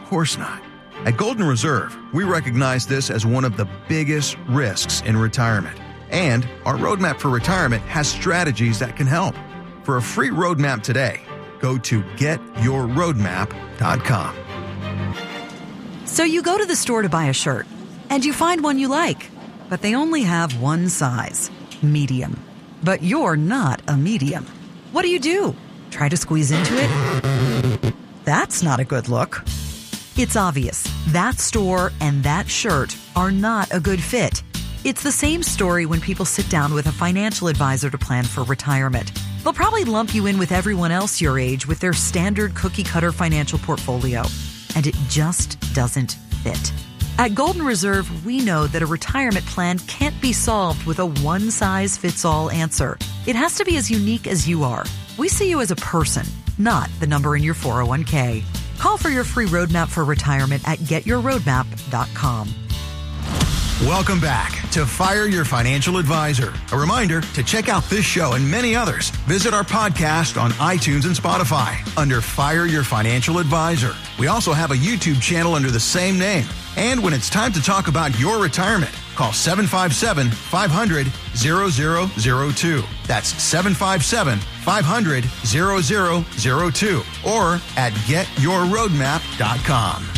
course not. At Golden Reserve, we recognize this as one of the biggest risks in retirement. And our Roadmap for Retirement has strategies that can help. For a free roadmap today, go to getyourroadmap.com. So you go to the store to buy a shirt, and you find one you like, but they only have one size, medium. But you're not a medium. What do? Try to squeeze into it? That's not a good look. It's obvious. That store and that shirt are not a good fit. It's the same story when people sit down with a financial advisor to plan for retirement. They'll probably lump you in with everyone else your age with their standard cookie-cutter financial portfolio. And it just doesn't fit. At Golden Reserve, we know that a retirement plan can't be solved with a one-size-fits-all answer. It has to be as unique as you are. We see you as a person, not the number in your 401k. Call for your free roadmap for retirement at getyourroadmap.com. Welcome back to Fire Your Financial Advisor. A reminder to check out this show and many others. Visit our podcast on iTunes and Spotify under Fire Your Financial Advisor. We also have a YouTube channel under the same name. And when it's time to talk about your retirement, call 757-500-0002. That's 757-500-0002 or at getyourroadmap.com.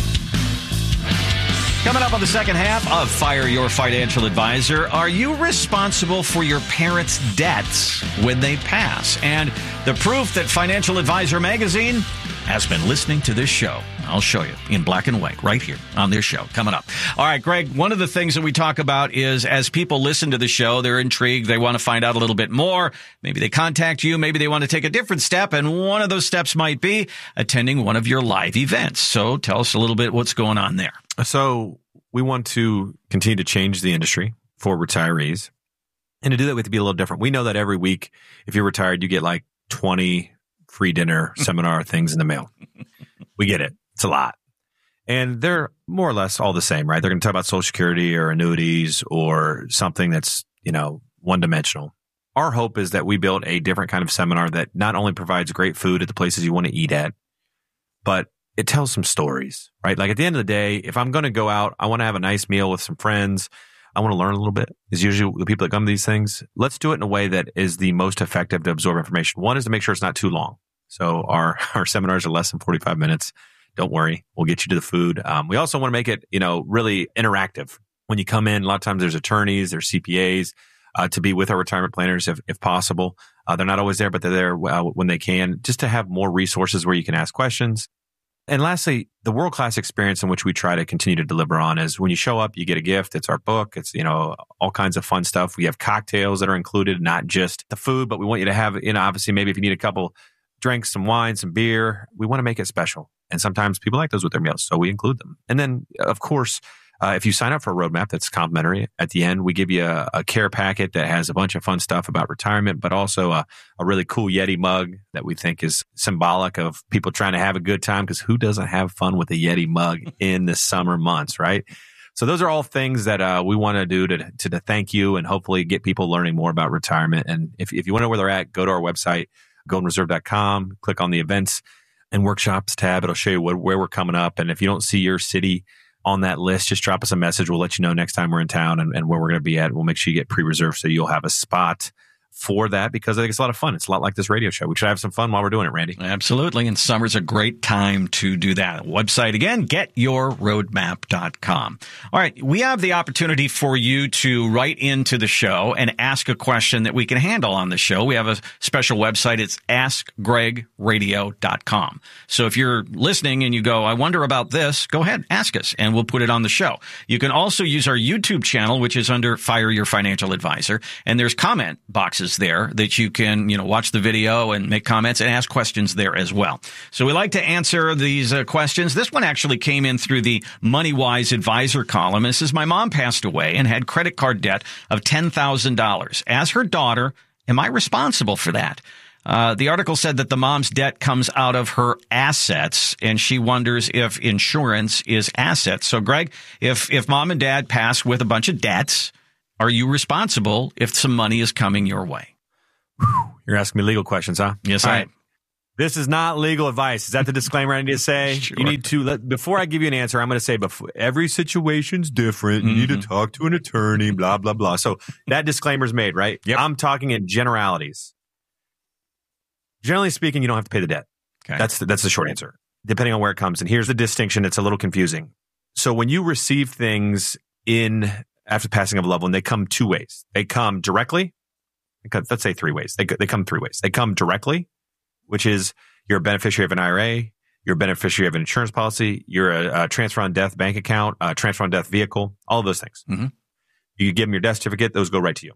Coming up on the second half of Fire Your Financial Advisor, are you responsible for your parents' debts when they pass? And the proof that Financial Advisor Magazine has been listening to this show. I'll show you in black and white right here on this show coming up. All right, Greg, one of the things that we talk about is as people listen to the show, they're intrigued. They want to find out a little bit more. Maybe they contact you. Maybe they want to take a different step. And one of those steps might be attending one of your live events. So tell us a little bit what's going on there. So we want to continue to change the industry for retirees. And to do that, we have to be a little different. We know that every week, if you're retired, you get like 20 free dinner seminar things in the mail. We get it. It's a lot. And they're more or less all the same, right? They're going to talk about Social Security or annuities or something that's, one dimensional. Our hope is that we build a different kind of seminar that not only provides great food at the places you want to eat at, but it tells some stories, right? Like at the end of the day, if I'm going to go out, I want to have a nice meal with some friends. I want to learn a little bit. Is usually the people that come to these things. Let's do it in a way that is the most effective to absorb information. One is to make sure it's not too long. So our seminars are less than 45 minutes. Don't worry. We'll get you to the food. We also want to make it, really interactive. When you come in, a lot of times there's attorneys, there's CPAs to be with our retirement planners if possible. They're not always there, but they're there when they can, just to have more resources where you can ask questions. And lastly, the world-class experience in which we try to continue to deliver on is when you show up, you get a gift. It's our book. It's, all kinds of fun stuff. We have cocktails that are included, not just the food, but we want you to have, obviously maybe if you need a couple drinks, some wine, some beer, we want to make it special. And sometimes people like those with their meals, so we include them. And then, of course, if you sign up for a roadmap that's complimentary, at the end, we give you a care packet that has a bunch of fun stuff about retirement, but also a really cool Yeti mug that we think is symbolic of people trying to have a good time, because who doesn't have fun with a Yeti mug in the summer months, right? So those are all things that we want to do to thank you and hopefully get people learning more about retirement. And if you want to know where they're at, go to our website, goldenreserve.com, click on the events and workshops tab. It'll show you where we're coming up. And if you don't see your city on that list, just drop us a message. We'll let you know next time we're in town and where we're going to be at. We'll make sure you get pre-reserved so you'll have a spot for that, because I think it's a lot of fun. It's a lot like this radio show. We should have some fun while we're doing it, Randy. Absolutely. And summer's a great time to do that. Website again, getyourroadmap.com. All right. We have the opportunity for you to write into the show and ask a question that we can handle on the show. We have a special website. It's askgregradio.com. So if you're listening and you go, I wonder about this, go ahead, ask us, and we'll put it on the show. You can also use our YouTube channel, which is under Fire Your Financial Advisor. And there's comment boxes there that you can, watch the video and make comments and ask questions there as well. So we like to answer these questions. This one actually came in through the MoneyWise Advisor column. This is: my mom passed away and had credit card debt of $10,000. As her daughter, am I responsible for that? The article said that the mom's debt comes out of her assets, and she wonders if insurance is assets. So, Greg, if mom and dad pass with a bunch of debts, are you responsible if some money is coming your way? You're asking me legal questions, huh? Yes, I am. This is not legal advice. Is that the disclaimer I need to say? Sure. You need to before I give you an answer, I'm going to say every situation's different. You need to talk to an attorney, blah, blah, blah. So that disclaimer's made, right? Yep. I'm talking in generalities. Generally speaking, you don't have to pay the debt. Okay. That's the short answer, depending on where it comes. And here's the distinction. It's a little confusing. So when you receive things after passing of a loved one, they come two ways. They come directly. Let's say three ways. They come three ways. They come directly, which is you're a beneficiary of an IRA, you're a beneficiary of an insurance policy, you're a transfer on death bank account, a transfer on death vehicle, all of those things. Mm-hmm. You give them your death certificate, those go right to you.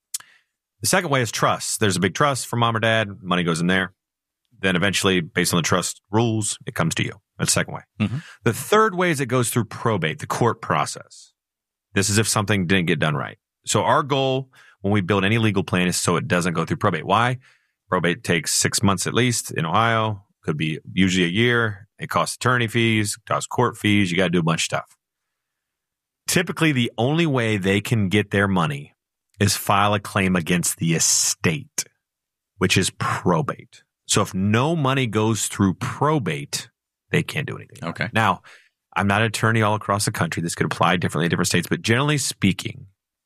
The second way is trust. There's a big trust for mom or dad, money goes in there. Then eventually, based on the trust rules, it comes to you. That's the second way. Mm-hmm. The third way is it goes through probate, the court process. This is if something didn't get done right. So our goal when we build any legal plan is so it doesn't go through probate. Why? Probate takes 6 months at least in Ohio. Could be usually a year. It costs attorney fees, costs court fees. You got to do a bunch of stuff. Typically, the only way they can get their money is file a claim against the estate, which is probate. So if no money goes through probate, they can't do anything. Okay. Now, I'm not an attorney all across the country. This could apply differently in different states, but generally speaking,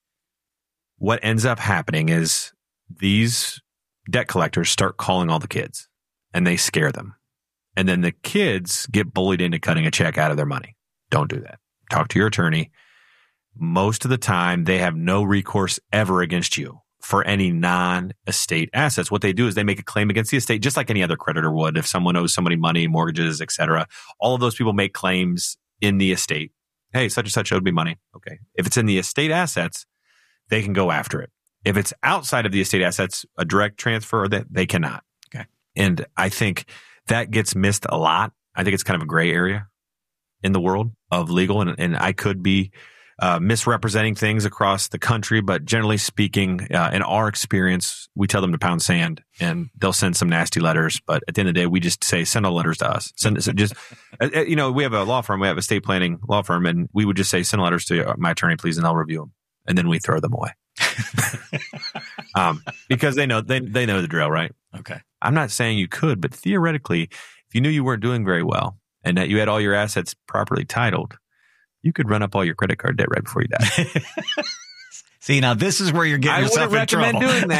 what ends up happening is these debt collectors start calling all the kids and they scare them. And then the kids get bullied into cutting a check out of their money. Don't do that. Talk to your attorney. Most of the time, they have no recourse ever against you for any non-estate assets. What they do is they make a claim against the estate, just like any other creditor would. If someone owes somebody money, mortgages, etc., all of those people make claims in the estate. Hey, such and such owed me money. Okay. If it's in the estate assets, they can go after it. If it's outside of the estate assets, a direct transfer, they cannot. Okay. And I think that gets missed a lot. I think it's kind of a gray area in the world of legal, and I could be misrepresenting things across the country, but generally speaking, in our experience, we tell them to pound sand, and they'll send some nasty letters. But at the end of the day, we just say, send all letters to us. We have a law firm, we have a estate planning law firm, and we would just say, send letters to my attorney, please, and I'll review them, and then we throw them away. Because they know the drill, right? Okay. I'm not saying you could, but theoretically, if you knew you weren't doing very well and that you had all your assets properly titled, you could run up all your credit card debt right before you die. See, now this is where you're getting yourself in trouble.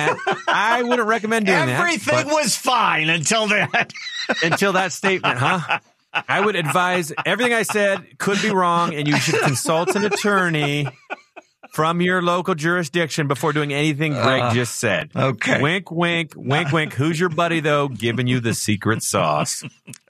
I wouldn't recommend doing that. Everything was fine until that. Until that statement, huh? I would advise everything I said could be wrong, and you should consult an attorney from your local jurisdiction before doing anything Greg just said. Okay. Wink, wink, wink, wink. Who's your buddy, though, giving you the secret sauce?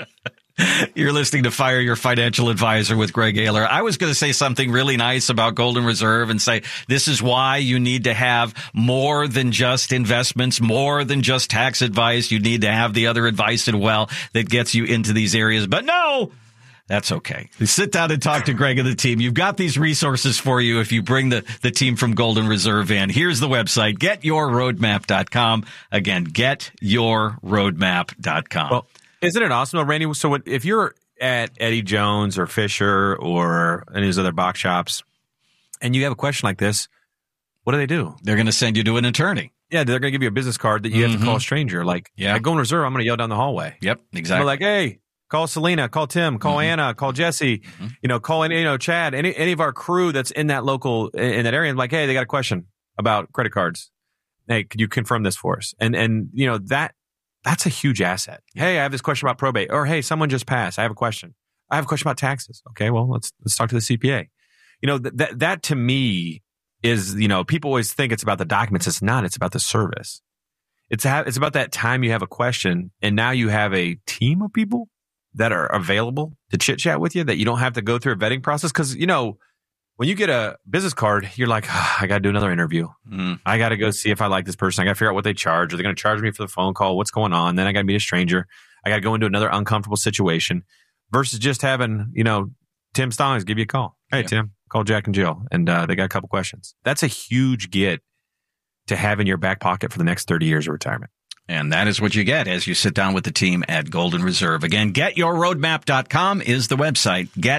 You're listening to Fire Your Financial Advisor with Greg Ayler. I was going to say something really nice about Golden Reserve and say this is why you need to have more than just investments, more than just tax advice. You need to have the other advice as well that gets you into these areas. But no, that's okay. Sit down and talk to Greg and the team. You've got these resources for you if you bring the team from Golden Reserve in. Here's the website, getyourroadmap.com. Again, getyourroadmap.com. Well, isn't it awesome, though, Randy? So if you're at Eddie Jones or Fisher or any of those other box shops and you have a question like this, what do? They're going to send you to an attorney. Yeah, they're going to give you a business card that you have to call a stranger. Like, at Golden Reserve, I'm going to yell down the hallway. Yep, exactly. They're like, hey, call Selena, call Tim, call Anna, call Jesse, call Chad, any of our crew that's in that local, in that area. And like, hey, they got a question about credit cards. Hey, could you confirm this for us? And that's a huge asset. Hey, I have this question about probate. Or, hey, someone just passed. I have a question. I have a question about taxes. Okay, well, let's talk to the CPA. That to me is, people always think it's about the documents. It's not. It's about the service. It's about that time you have a question, and now you have a team of people that are available to chit-chat with you, that you don't have to go through a vetting process. Because, when you get a business card, you're like, I got to do another interview. I got to go see if I like this person. I got to figure out what they charge. Are they going to charge me for the phone call? What's going on? Then I got to meet a stranger. I got to go into another uncomfortable situation versus just having, Tim Stallings give you a call. Hey, Tim, call Jack and Jill. And they got a couple questions. That's a huge get to have in your back pocket for the next 30 years of retirement. And that is what you get as you sit down with the team at Golden Reserve. Again, getyourroadmap.com is the website.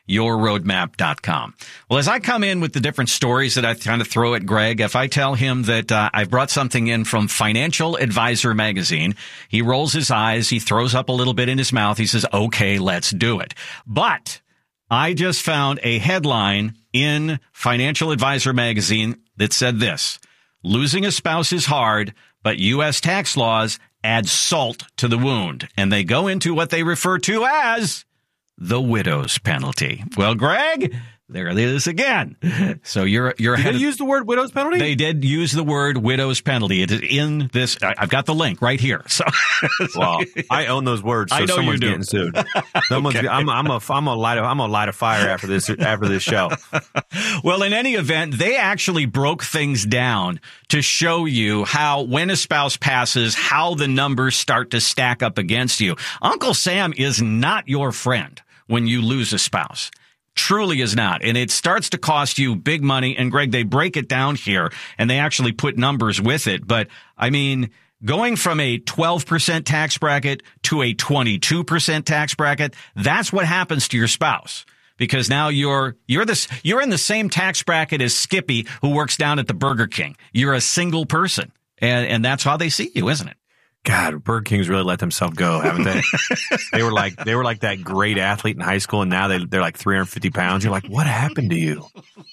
yourroadmap.com. Well, as I come in with the different stories that I kind of throw at Greg, if I tell him that I've brought something in from Financial Advisor magazine, he rolls his eyes, he throws up a little bit in his mouth, he says, okay, let's do it. But I just found a headline in Financial Advisor magazine that said this: losing a spouse is hard, but U.S. tax laws add salt to the wound. And they go into what they refer to as the widow's penalty. Well, Greg, there it is again. So you're Did they use the word widow's penalty? They did use the word widow's penalty. It is in this. I've got the link right here. So, well, I own those words. So I know someone's you do. getting sued. Someone's. Okay. I'm gonna light a fire after this show. Well, in any event, they actually broke things down to show you how, when a spouse passes, how the numbers start to stack up against you. Uncle Sam is not your friend when you lose a spouse. Truly is not. And it starts to cost you big money. And Greg, they break it down here and they actually put numbers with it. But I mean, going from a 12% tax bracket to a 22% tax bracket, that's what happens to your spouse. Because now you're in the same tax bracket as Skippy, who works down at the Burger King. You're a single person. And that's how they see you, isn't it? God, Burger King's really let themselves go, haven't they? They were like that great athlete in high school, and now they're like 350 pounds. You're like, what happened to you?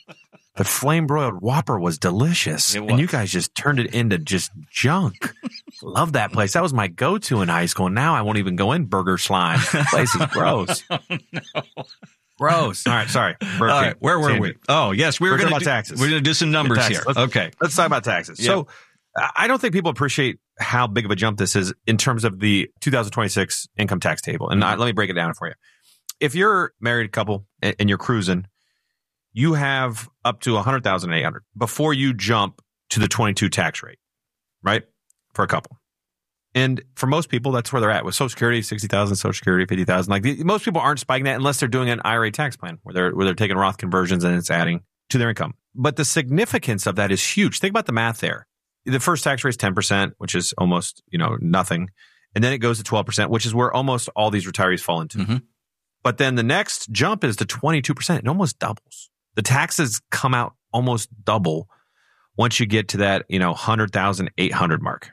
The flame broiled Whopper was delicious, and you guys just turned it into just junk. Love that place. That was my go-to in high school, and now I won't even go in Burger Slime. That place is gross. Oh, no. Gross. All right, sorry. All right, where were we? Oh, yes, we're going to about taxes. We're going to do some numbers here. Okay, let's talk about taxes. Yeah. So, I don't think people appreciate how big of a jump this is in terms of the 2026 income tax table. And let me break it down for you. If you're a married couple and you're cruising, you have up to $100,800 before you jump to the 22 tax rate, right? For a couple. And for most people, that's where they're at with Social Security, 60,000, Social Security, 50,000. Like most people aren't spiking that unless they're doing an IRA tax plan where they're taking Roth conversions and it's adding to their income. But the significance of that is huge. Think about the math there. The first tax rate is 10%, which is almost, nothing. And then it goes to 12%, which is where almost all these retirees fall into. Mm-hmm. But then the next jump is to 22%. It almost doubles. The taxes come out almost double once you get to that, $100,800 mark.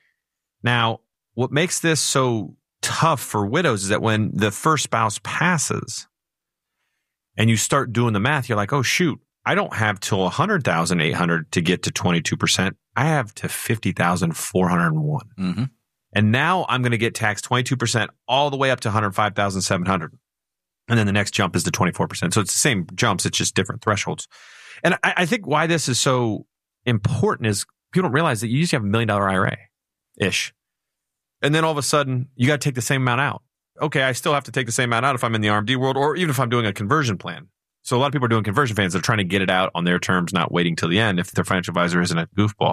Now, what makes this so tough for widows is that when the first spouse passes and you start doing the math, you're like, oh, shoot, I don't have till $100,800 to get to 22%. I have to $50,401. Mm-hmm. And now I'm going to get taxed 22% all the way up to $105,700. And then the next jump is to 24%. So it's the same jumps. It's just different thresholds. And I think why this is so important is people don't realize that you usually have $1 million IRA-ish. And then all of a sudden, you got to take the same amount out. Okay, I still have to take the same amount out if I'm in the RMD world or even if I'm doing a conversion plan. So a lot of people are doing conversion plans. They're trying to get it out on their terms, not waiting till the end if their financial advisor isn't a goofball.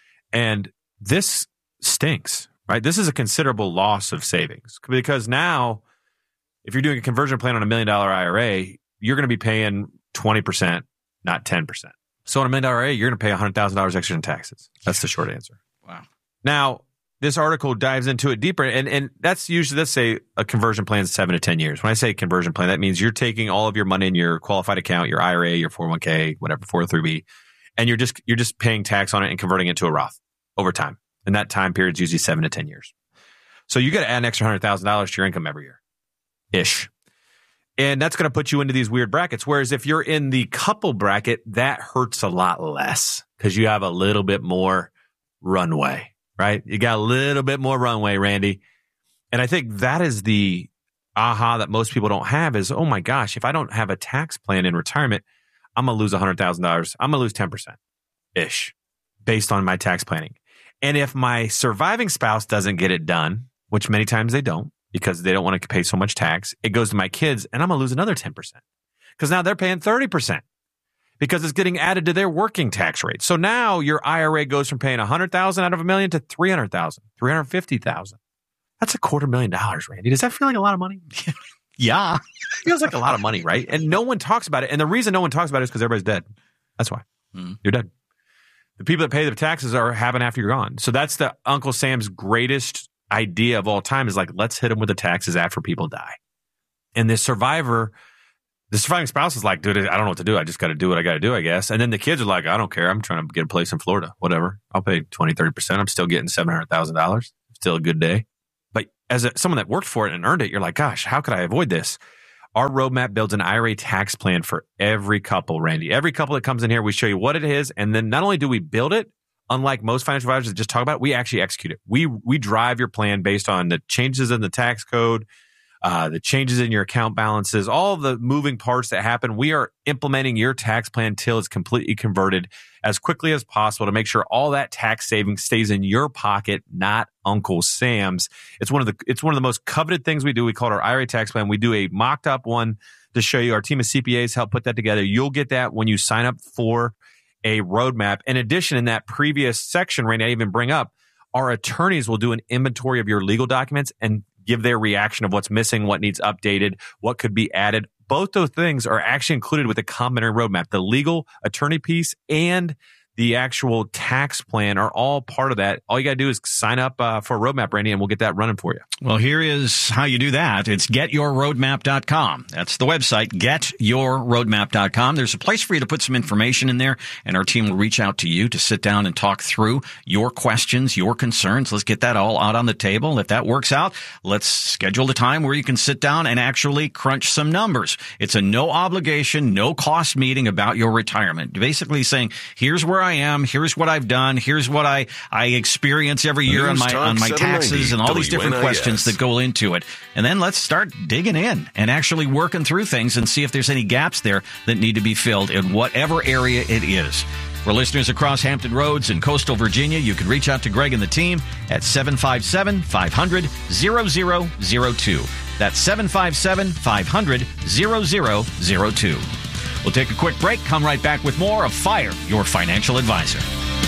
And this stinks, right? This is a considerable loss of savings because now if you're doing a conversion plan on $1 million IRA, you're going to be paying 20%, not 10%. So on $1 million IRA, you're going to pay $100,000 extra in taxes. That's the short answer. Wow. Now, this article dives into it deeper, and that's usually, let's say a conversion plan is 7 to 10 years. When I say conversion plan, that means you're taking all of your money in your qualified account, your IRA, your 401k, whatever, 403b, and you're just paying tax on it and converting it to a Roth over time. And that time period is usually 7 to 10 years. So you got to add an extra $100,000 to your income every year-ish. And that's going to put you into these weird brackets. Whereas if you're in the couple bracket, that hurts a lot less because you have a little bit more runway. Right? You got a little bit more runway, Randy. And I think that is the aha that most people don't have is, oh my gosh, if I don't have a tax plan in retirement, I'm going to lose $100,000. I'm going to lose 10%-ish based on my tax planning. And if my surviving spouse doesn't get it done, which many times they don't because they don't want to pay so much tax, it goes to my kids and I'm going to lose another 10% because now they're paying 30%. Because it's getting added to their working tax rate. So now your IRA goes from paying $100,000 out of $1 million to $300,000, $350,000. That's $250,000, Randy. Does that feel like a lot of money? Yeah. It feels like a lot of money, right? And no one talks about it. And the reason no one talks about it is because everybody's dead. That's why. You're dead. The people that pay the taxes are having after you're gone. So that's the Uncle Sam's greatest idea of all time is like, let's hit them with the taxes after people die. And this survivor the surviving spouse is like, dude, I don't know what to do. I just got to do what I got to do, I guess. And then the kids are like, I don't care. I'm trying to get a place in Florida. Whatever. I'll pay 20, 30%. I'm still getting $700,000. Still a good day. But as someone that worked for it and earned it, you're like, gosh, how could I avoid this? Our roadmap builds an IRA tax plan for every couple, Randy. Every couple that comes in here, we show you what it is. And then not only do we build it, unlike most financial advisors that just talk about it, we actually execute it. We drive your plan based on the changes in the tax code, the changes in your account balances, all the moving parts that happen. We are implementing your tax plan till it's completely converted as quickly as possible to make sure all that tax savings stays in your pocket, not Uncle Sam's. It's one of the most coveted things we do. We call it our IRA tax plan. We do a mocked up one to show you. Our team of CPAs help put that together. You'll get that when you sign up for a roadmap. In addition, in that previous section, Randy, I even bring up, our attorneys will do an inventory of your legal documents and give their reaction of what's missing, what needs updated, what could be added. Both those things are actually included with the complimentary roadmap. The legal attorney piece and the actual tax plan are all part of that. All you got to do is sign up for a roadmap, Randy, and we'll get that running for you. Well, here is how you do that. It's getyourroadmap.com. That's the website, getyourroadmap.com. There's a place for you to put some information in there, and our team will reach out to you to sit down and talk through your questions, your concerns. Let's get that all out on the table. If that works out, let's schedule a time where you can sit down and actually crunch some numbers. It's a no obligation, no cost meeting about your retirement. Basically saying, here's where I am, here's what I've done, here's what I experience every year on my taxes and all these different questions that go into it. And then let's start digging in and actually working through things and see if there's any gaps there that need to be filled in whatever area it is. For listeners across Hampton Roads and coastal Virginia, you can reach out to Greg and the team at 757-500-0002. That's 757-500-0002. We'll take a quick break, come right back with more of Fire Your Financial Advisor.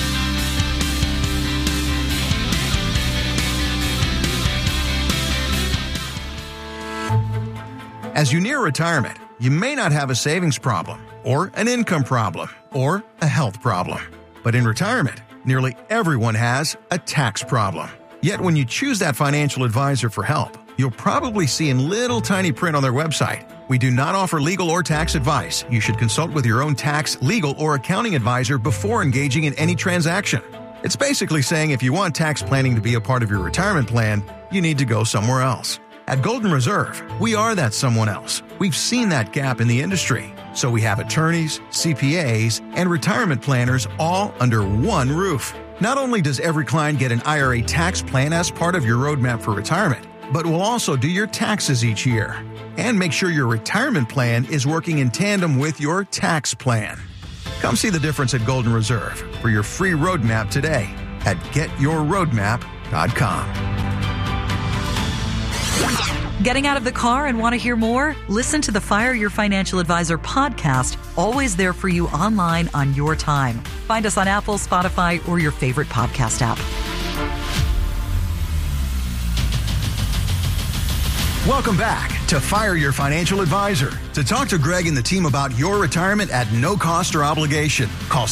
As you near retirement, you may not have a savings problem, or an income problem, or a health problem. But in retirement, nearly everyone has a tax problem. Yet when you choose that financial advisor for help, you'll probably see in little tiny print on their website, we do not offer legal or tax advice. You should consult with your own tax, legal, or accounting advisor before engaging in any transaction. It's basically saying if you want tax planning to be a part of your retirement plan, you need to go somewhere else. At Golden Reserve, we are that someone else. We've seen that gap in the industry. So we have attorneys, CPAs, and retirement planners all under one roof. Not only does every client get an IRA tax plan as part of your roadmap for retirement, but we'll also do your taxes each year and make sure your retirement plan is working in tandem with your tax plan. Come see the difference at Golden Reserve for your free roadmap today at getyourroadmap.com. Getting out of the car and want to hear more? Listen to the Fire Your Financial Advisor podcast, always there for you online on your time. Find us on Apple, Spotify, or your favorite podcast app. Welcome back to Fire Your Financial Advisor. To talk to Greg and the team about your retirement at no cost or obligation, call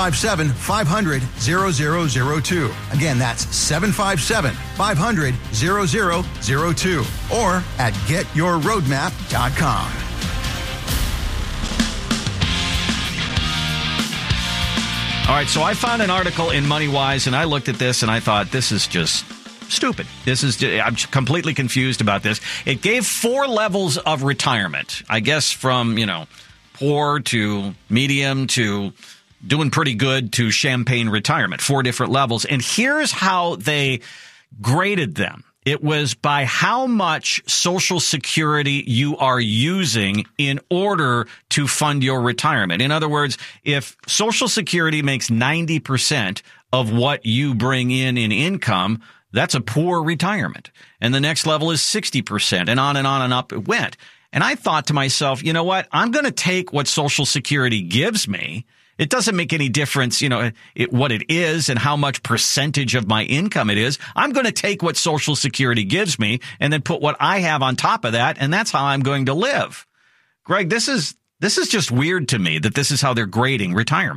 757-500-0002. Again, that's 757-500-0002 or at getyourroadmap.com. All right, so I found an article in MoneyWise, and I looked at this, and I thought, this is just stupid. I'm completely confused about this. It gave 4 levels of retirement, I guess from, poor to medium to doing pretty good to champagne retirement, 4 different levels. And here's how they graded them. It was by how much Social Security you are using in order to fund your retirement. In other words, if Social Security makes 90% of what you bring in income, that's a poor retirement. And the next level is 60%, and on and up it went. And I thought to myself, you know what? I'm going to take what Social Security gives me. It doesn't make any difference, what it is and how much percentage of my income it is. I'm going to take what Social Security gives me and then put what I have on top of that, and that's how I'm going to live. Greg, this is just weird to me that this is how they're grading retirement.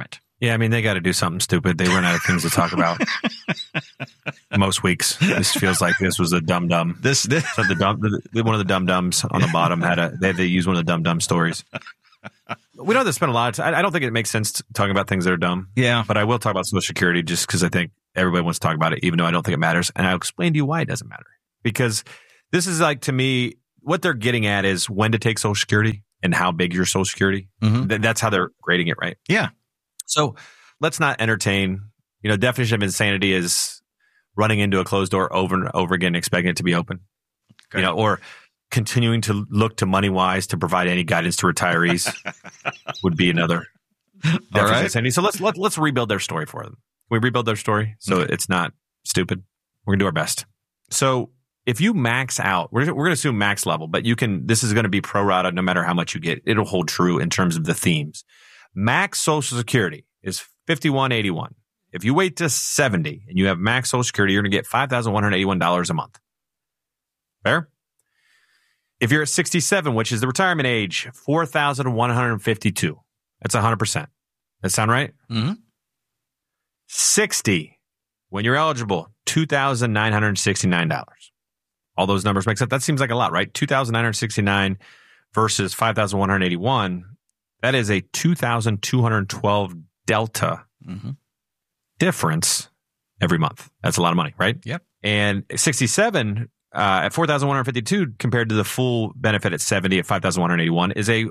Yeah, I mean, they got to do something stupid. They run out of things to talk about. Most weeks, this feels like this was a dum-dum. This So one of the dum-dums on the bottom they had to use one of the dum-dum stories. We don't have to spend a lot of time. I don't think it makes sense talking about things that are dumb. Yeah. But I will talk about Social Security just because I think everybody wants to talk about it, even though I don't think it matters. And I'll explain to you why it doesn't matter. Because this is like, to me, what they're getting at is when to take Social Security and how big your Social Security. Mhm. That's how they're grading it, right? Yeah. So let's not entertain, definition of insanity is running into a closed door over and over again, expecting it to be open, Okay. or continuing to look to MoneyWise to provide any guidance to retirees would be another definition of right. insanity. So let's rebuild their story for them. Can we rebuild their story so it's not stupid? We're going to do our best. So if you max out, we're going to assume max level, but this is going to be pro rata no matter how much you get. It'll hold true in terms of the themes. Max Social Security is $5,181. If you wait to 70 and you have max Social Security, you're going to get $5,181 a month. Fair? If you're at 67, which is the retirement age, $4,152. That's 100%. That sound right? Mm-hmm. 60, when you're eligible, $2,969. All those numbers make sense. That seems like a lot, right? $2,969 versus $5,181. That is a $2,212 delta difference every month. That's a lot of money, right? Yep. And 67 at $4,152 compared to the full benefit at 70 at $5,181 is a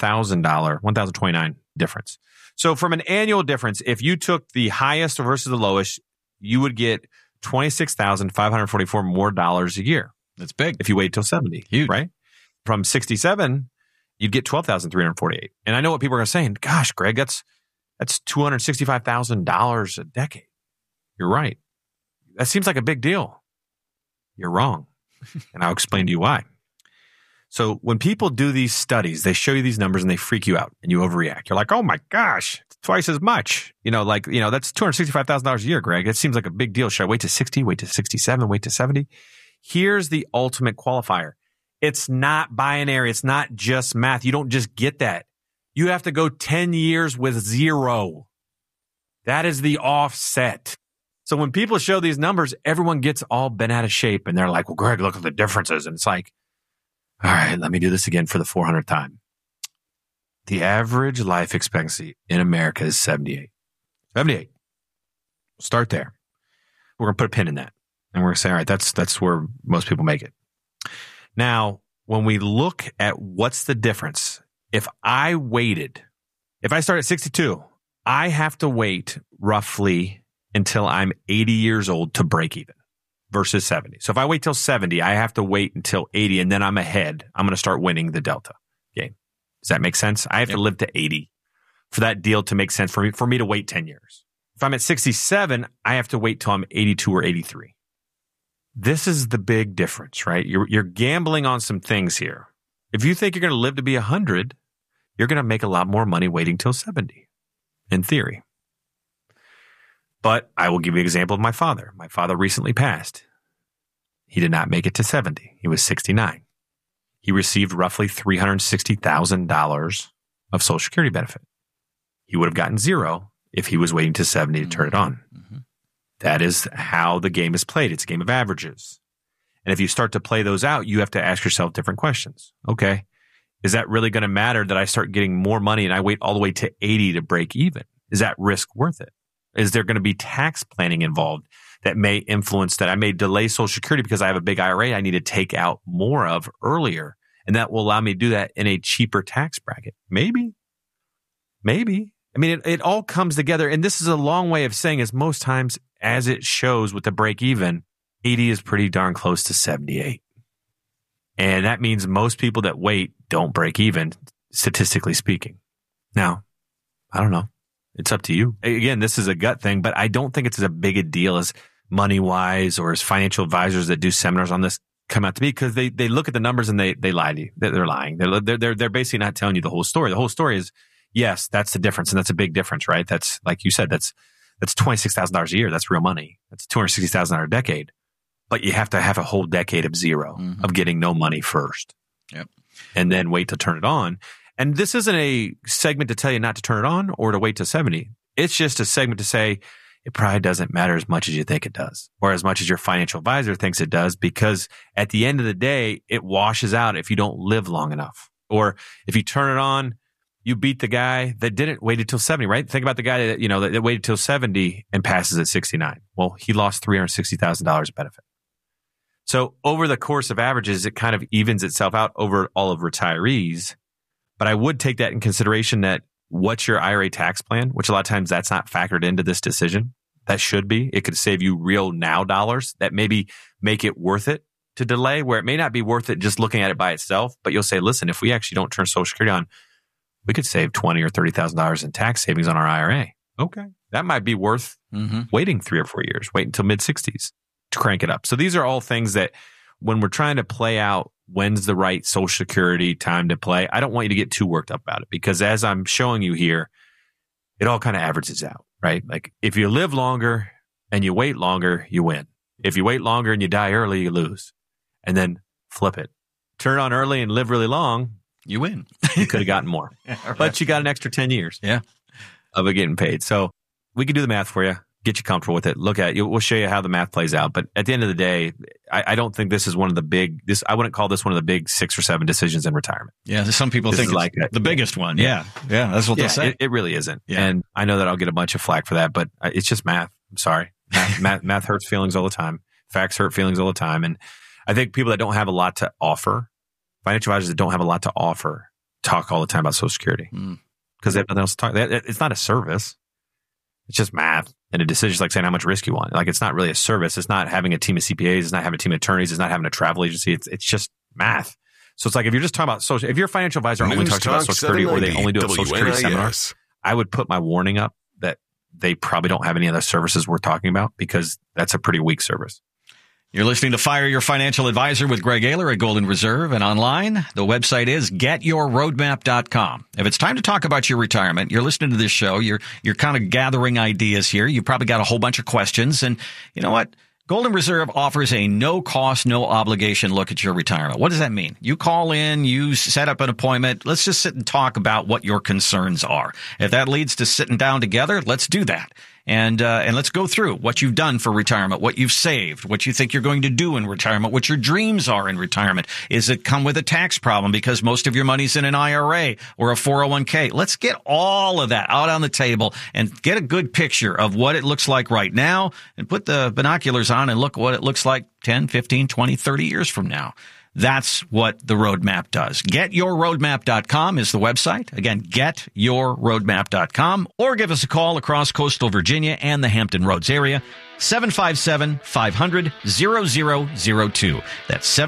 $1,029 difference. So from an annual difference, if you took the highest versus the lowest, you would get $26,544 more dollars a year. That's big. If you wait till 70, Huge. right? From 67, you'd get $12,348. And I know what people are saying. Gosh, Greg, that's $265,000 a decade. You're right. That seems like a big deal. You're wrong. And I'll explain to you why. So when people do these studies, they show you these numbers and they freak you out and you overreact. You're like, oh my gosh, it's twice as much. That's $265,000 a year, Greg. It seems like a big deal. Should I wait to 60, wait to 67, wait to 70? Here's the ultimate qualifier. It's not binary. It's not just math. You don't just get that. You have to go 10 years with zero. That is the offset. So when people show these numbers, everyone gets all bent out of shape and they're like, well, Greg, look at the differences. And it's like, all right, let me do this again for the 400th time. The average life expectancy in America is 78. 78. Start there. We're going to put a pin in that. And we're going to say, all right, that's where most people make it. Now, when we look at what's the difference, if I start at 62, I have to wait roughly until I'm 80 years old to break even versus 70. So if I wait till 70, I have to wait until 80 and then I'm ahead. I'm going to start winning the delta game. Does that make sense? I have to live to 80 for that deal to make sense for me to wait 10 years. If I'm at 67, I have to wait till I'm 82 or 83. This is the big difference, right? You're gambling on some things here. If you think you're going to live to be 100, you're going to make a lot more money waiting till 70, in theory. But I will give you an example of my father. My father recently passed. He did not make it to 70. He was 69. He received roughly $360,000 of Social Security benefit. He would have gotten zero if he was waiting to 70 to turn it on. Mm-hmm. That is how the game is played. It's a game of averages. And if you start to play those out, you have to ask yourself different questions. Okay, is that really going to matter that I start getting more money and I wait all the way to 80 to break even? Is that risk worth it? Is there going to be tax planning involved that may influence that? I may delay Social Security because I have a big IRA I need to take out more of earlier, and that will allow me to do that in a cheaper tax bracket. Maybe. I mean, it all comes together, and this is a long way of saying is most times, as it shows with the break even, 80 is pretty darn close to 78. And that means most people that wait don't break even, statistically speaking. Now, I don't know. It's up to you. Again, this is a gut thing, but I don't think it's as big a deal as MoneyWise or as financial advisors that do seminars on this come out to be, because they look at the numbers and they lie to you. They're lying. They're basically not telling you the whole story. The whole story is, yes, that's the difference, and that's a big difference, right? That's, like you said, that's $26,000 a year. That's real money. That's $260,000 a decade. But you have to have a whole decade of zero, of getting no money first. Yep. And then wait to turn it on. And this isn't a segment to tell you not to turn it on or to wait to 70. It's just a segment to say it probably doesn't matter as much as you think it does, or as much as your financial advisor thinks it does, because at the end of the day, it washes out if you don't live long enough. Or if you turn it on, you beat the guy that didn't wait until 70, right? Think about the guy that, that waited till 70 and passes at 69. Well, he lost $360,000 benefit. So over the course of averages, it kind of evens itself out over all of retirees. But I would take that in consideration, that what's your IRA tax plan, which a lot of times that's not factored into this decision. That should be. It could save you real now dollars that maybe make it worth it to delay, where it may not be worth it just looking at it by itself. But you'll say, listen, if we actually don't turn Social Security on, we could save $20,000 or $30,000 in tax savings on our IRA. Okay. That might be worth waiting 3 or 4 years, wait until mid-60s to crank it up. So these are all things that when we're trying to play out when's the right Social Security time to play, I don't want you to get too worked up about it, because as I'm showing you here, it all kind of averages out, right? Like if you live longer and you wait longer, you win. If you wait longer and you die early, you lose. And then flip it. Turn on early and live really long, you win. You could have gotten more. Right. But you got an extra 10 years of it getting paid. So we can do the math for you, get you comfortable with it. Look at it. We'll show you how the math plays out. But at the end of the day, I don't think this is one of the big, I wouldn't call this one of the big 6 or 7 decisions in retirement. Yeah. Some people think it's like the biggest one. Yeah. That's what they say. It really isn't. Yeah. And I know that I'll get a bunch of flack for that, but it's just math. I'm sorry. Math hurts feelings all the time. Facts hurt feelings all the time. And I think people that don't have a lot to offer, financial advisors that don't have a lot to offer, talk all the time about Social Security because they have nothing else to talk. It's not a service. It's just math. And a decision is like saying how much risk you want. Like it's not really a service. It's not having a team of CPAs. It's not having a team of attorneys. It's not having a travel agency. It's just math. So it's like if you're just talking about social, if your financial advisor only talks about Social Security or they only do a Social Security seminar, I would put my warning up that they probably don't have any other services we're talking about, because that's a pretty weak service. You're listening to Fire Your Financial Advisor with Greg Ayler at Golden Reserve, and online, the website is getyourroadmap.com. If it's time to talk about your retirement, you're listening to this show, you're kind of gathering ideas here. You probably got a whole bunch of questions, and you know what? Golden Reserve offers a no cost, no obligation look at your retirement. What does that mean? You call in, you set up an appointment. Let's just sit and talk about what your concerns are. If that leads to sitting down together, let's do that. And let's go through what you've done for retirement, what you've saved, what you think you're going to do in retirement, what your dreams are in retirement. Is it come with a tax problem because most of your money's in an IRA or a 401k? Let's get all of that out on the table and get a good picture of what it looks like right now, and put the binoculars on and look what it looks like 10, 15, 20, 30 years from now. That's what the roadmap does. GetYourRoadmap.com is the website. Again, GetYourRoadmap.com, or give us a call across coastal Virginia and the Hampton Roads area, 757-500-0002. That's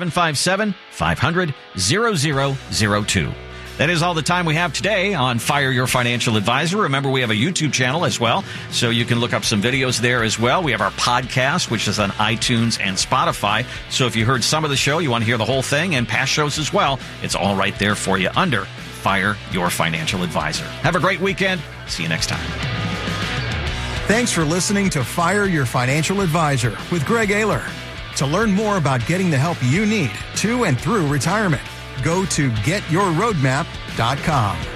757-500-0002. That is all the time we have today on Fire Your Financial Advisor. Remember, we have a YouTube channel as well, so you can look up some videos there as well. We have our podcast, which is on iTunes and Spotify. So if you heard some of the show, you want to hear the whole thing, and past shows as well, it's all right there for you under Fire Your Financial Advisor. Have a great weekend. See you next time. Thanks for listening to Fire Your Financial Advisor with Greg Ayler. To learn more about getting the help you need to and through retirement, go to getyourroadmap.com.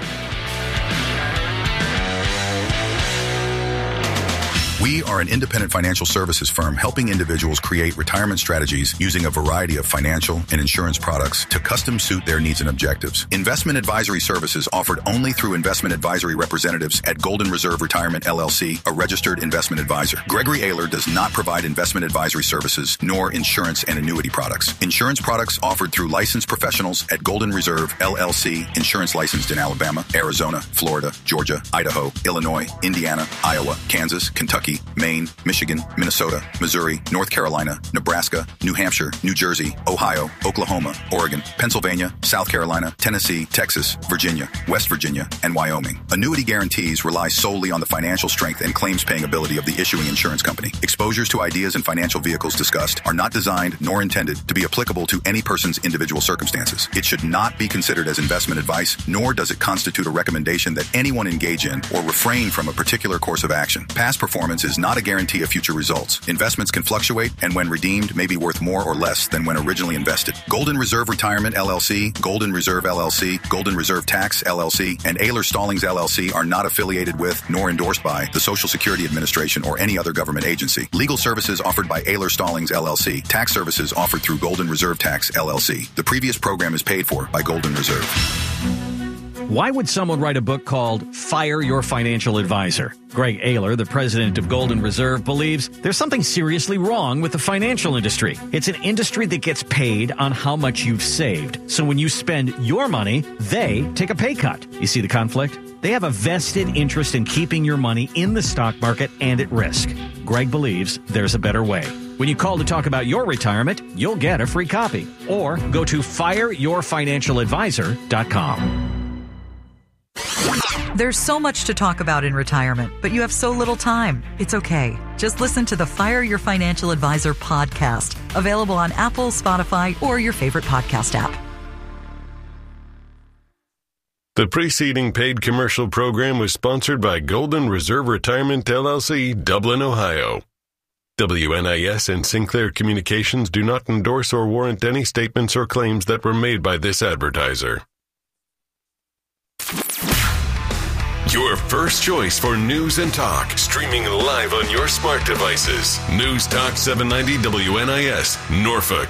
We are an independent financial services firm helping individuals create retirement strategies using a variety of financial and insurance products to custom suit their needs and objectives. Investment advisory services offered only through investment advisory representatives at Golden Reserve Retirement LLC, a registered investment advisor. Gregory Ayler does not provide investment advisory services nor insurance and annuity products. Insurance products offered through licensed professionals at Golden Reserve LLC, insurance licensed in Alabama, Arizona, Florida, Georgia, Idaho, Illinois, Indiana, Iowa, Kansas, Kentucky, Maine, Michigan, Minnesota, Missouri, North Carolina, Nebraska, New Hampshire, New Jersey, Ohio, Oklahoma, Oregon, Pennsylvania, South Carolina, Tennessee, Texas, Virginia, West Virginia, and Wyoming. Annuity guarantees rely solely on the financial strength and claims paying ability of the issuing insurance company. Exposures to ideas and financial vehicles discussed are not designed nor intended to be applicable to any person's individual circumstances. It should not be considered as investment advice, nor does it constitute a recommendation that anyone engage in or refrain from a particular course of action. Past performance performance is not a guarantee of future results. Investments can fluctuate and when redeemed may be worth more or less than when originally invested. Golden Reserve Retirement LLC, Golden Reserve LLC, Golden Reserve Tax LLC, and Ayler Stallings LLC are not affiliated with nor endorsed by the Social Security Administration or any other government agency. Legal services offered by Ayler Stallings LLC. Tax services offered through Golden Reserve Tax LLC. The previous program is paid for by Golden Reserve. Why would someone write a book called Fire Your Financial Advisor? Greg Ayler, the president of Golden Reserve, believes there's something seriously wrong with the financial industry. It's an industry that gets paid on how much you've saved. So when you spend your money, they take a pay cut. You see the conflict? They have a vested interest in keeping your money in the stock market and at risk. Greg believes there's a better way. When you call to talk about your retirement, you'll get a free copy. Or go to fireyourfinancialadvisor.com. There's so much to talk about in retirement, but you have so little time. It's okay. Just listen to the Fire Your Financial Advisor podcast, available on Apple, Spotify, or your favorite podcast app. The preceding paid commercial program was sponsored by Golden Reserve Retirement LLC, Dublin, Ohio. WNIS and Sinclair Communications do not endorse or warrant any statements or claims that were made by this advertiser. Your first choice for news and talk, streaming live on your smart devices. News Talk 790 WNIS, Norfolk.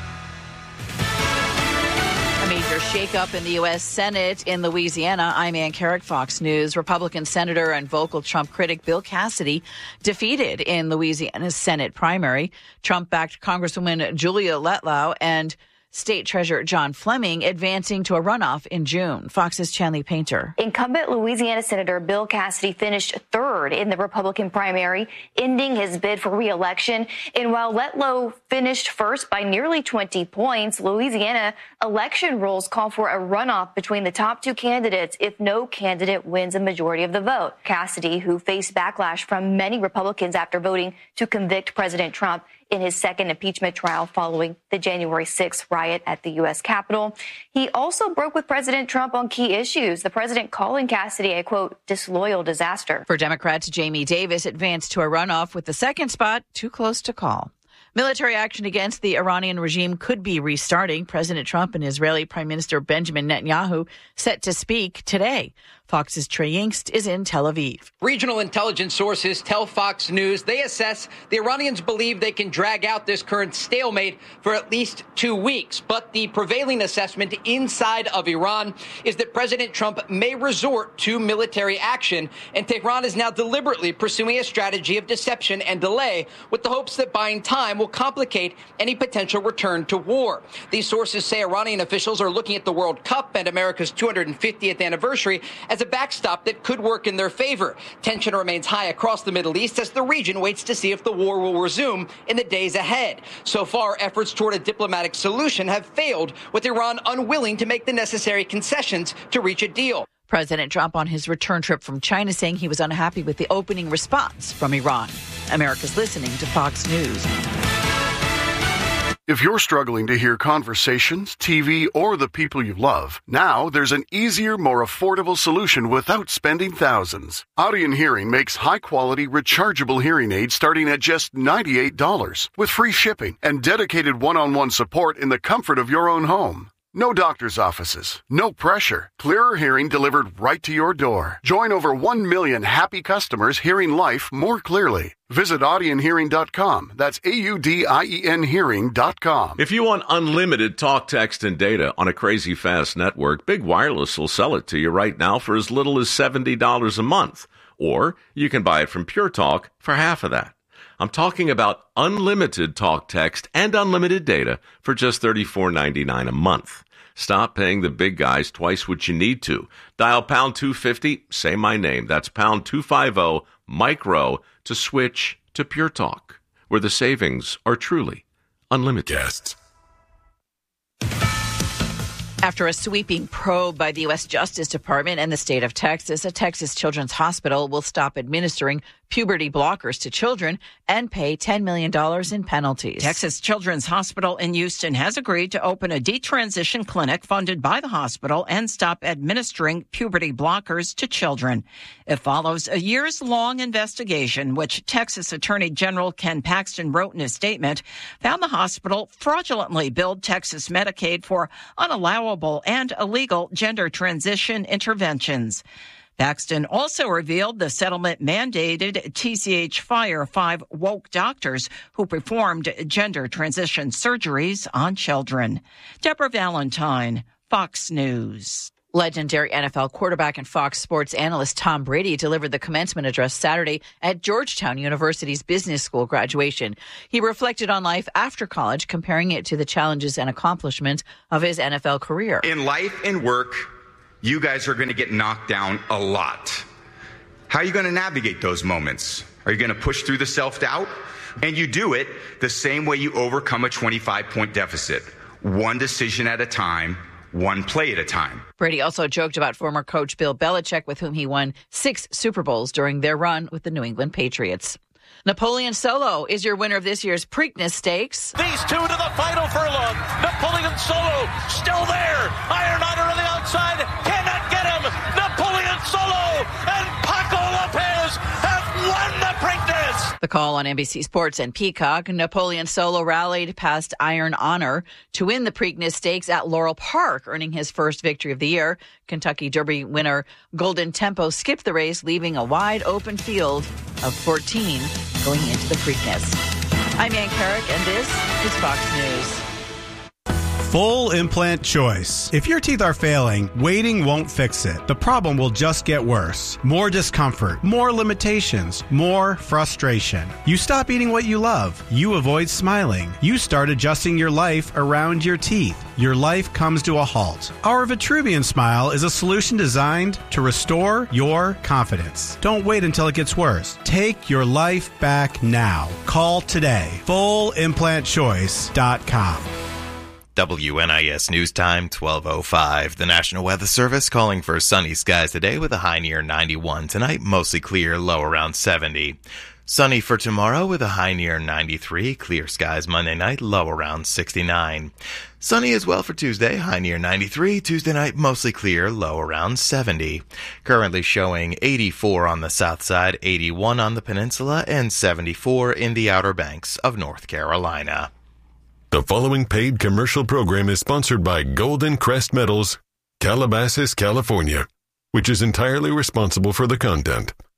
A major shakeup in the U.S. Senate in Louisiana. I'm Ann Carrick, Fox News. Republican Senator and vocal Trump critic Bill Cassidy defeated in Louisiana's Senate primary. Trump-backed Congresswoman Julia Letlow and State Treasurer John Fleming advancing to a runoff in June. Fox's Chanley Painter. Incumbent Louisiana Senator Bill Cassidy finished third in the Republican primary, ending his bid for re-election. And while Letlow finished first by nearly 20 points, Louisiana election rules call for a runoff between the top two candidates if no candidate wins a majority of the vote. Cassidy, who faced backlash from many Republicans after voting to convict President Trump in his second impeachment trial following the January 6th riot at the U.S. Capitol. He also broke with President Trump on key issues, the president calling Cassidy a, quote, disloyal disaster. For Democrats, Jamie Davis advanced to a runoff with the second spot too close to call. Military action against the Iranian regime could be restarting. President Trump and Israeli Prime Minister Benjamin Netanyahu set to speak today. Fox's Trey Yingst is in Tel Aviv. Regional intelligence sources tell Fox News they assess the Iranians believe they can drag out this current stalemate for at least 2 weeks. But the prevailing assessment inside of Iran is that President Trump may resort to military action, and Tehran is now deliberately pursuing a strategy of deception and delay with the hopes that buying time will complicate any potential return to war. These sources say Iranian officials are looking at the World Cup and America's 250th anniversary as a backstop that could work in their favor. Tension remains high across the Middle East as the region waits to see if the war will resume in the days ahead. So far, efforts toward a diplomatic solution have failed, with Iran unwilling to make the necessary concessions to reach a deal. President Trump on his return trip from China saying he was unhappy with the opening response from Iran. America's listening to Fox News. If you're struggling to hear conversations, TV, or the people you love, now there's an easier, more affordable solution without spending thousands. Audien Hearing makes high-quality, rechargeable hearing aids starting at just $98 with free shipping and dedicated one-on-one support in the comfort of your own home. No doctor's offices, no pressure. Clearer hearing delivered right to your door. Join over 1 million happy customers hearing life more clearly. Visit AudienHearing.com. That's AUDIEN Hearing.com. If you want unlimited talk, text, and data on a crazy fast network, Big Wireless will sell it to you right now for as little as $70 a month. Or you can buy it from Pure Talk for half of that. I'm talking about unlimited talk, text, and unlimited data for just $34.99 a month. Stop paying the big guys twice what you need to. Dial pound 250, say my name. That's pound 250 micro to switch to Pure Talk, where the savings are truly unlimited. Guests. After a sweeping probe by the U.S. Justice Department and the state of Texas, a Texas children's hospital will stop administering puberty blockers to children and pay $10 million in penalties. Texas Children's Hospital in Houston has agreed to open a detransition clinic funded by the hospital and stop administering puberty blockers to children. It follows a years-long investigation, which Texas Attorney General Ken Paxton wrote in a statement, found the hospital fraudulently billed Texas Medicaid for unallowable and illegal gender transition interventions. Paxton also revealed the settlement mandated TCH fire 5 woke doctors who performed gender transition surgeries on children. Deborah Valentine, Fox News. Legendary NFL quarterback and Fox Sports analyst Tom Brady delivered the commencement address Saturday at Georgetown University's business school graduation. He reflected on life after college, comparing it to the challenges and accomplishments of his NFL career. In life and work, you guys are going to get knocked down a lot. How are you going to navigate those moments? Are you going to push through the self-doubt? And you do it the same way you overcome a 25-point deficit. One decision at a time, one play at a time. Brady also joked about former coach Bill Belichick, with whom he won 6 Super Bowls during their run with the New England Patriots. Napoleon Solo is your winner of this year's Preakness Stakes. These two to the final furlong. Napoleon Solo still there. Iron Honor on the outside. Cannot get him. Napoleon Solo and Paco Lopez have won the Preakness. The call on NBC Sports and Peacock. Napoleon Solo rallied past Iron Honor to win the Preakness Stakes at Laurel Park, earning his first victory of the year. Kentucky Derby winner Golden Tempo skipped the race, leaving a wide open field of 14 going into the Preakness. I'm Ann Carrick, and this is Fox News. Full implant choice. If your teeth are failing, waiting won't fix it. The problem will just get worse. More discomfort, more limitations, more frustration. You stop eating what you love. You avoid smiling. You start adjusting your life around your teeth. Your life comes to a halt. Our Vitruvian Smile is a solution designed to restore your confidence. Don't wait until it gets worse. Take your life back now. Call today. FullImplantChoice.com. WNIS News Time, 12:05. The National Weather Service calling for sunny skies today with a high near 91. Tonight, mostly clear, low around 70. Sunny for tomorrow with a high near 93. Clear skies Monday night, low around 69. Sunny as well for Tuesday, high near 93. Tuesday night, mostly clear, low around 70. Currently showing 84 on the south side, 81 on the peninsula, and 74 in the Outer Banks of North Carolina. The following paid commercial program is sponsored by Golden Crest Metals, Calabasas, California, which is entirely responsible for the content.